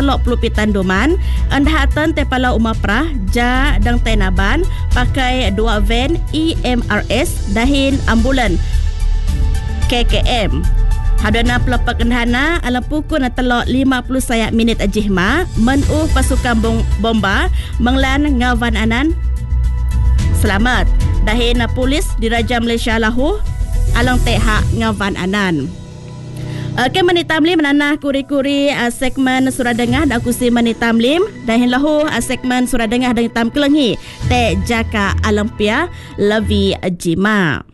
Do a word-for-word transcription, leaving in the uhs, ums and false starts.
telok puluh pitanduman andahatan te Palau Umaprah ja dang tenaban pakai dua van E M R S dahin ambulan K K M. Hadana pelapak kendhana alam pukul na telok lima puluh sayak minit ajihma menuh pasukan bom, bomba menglan ngawan anan selamat. Dahin na polis diraja Malaysia lahu alang tehak ngawan anan. Okey, Manitamlim menanah kuri-kuri uh, segmen Surah Dengah dan akusi Manitamlim dahin lahu uh, segmen Surah Dengah dan hitam kelengi te jaka alampia levi jima.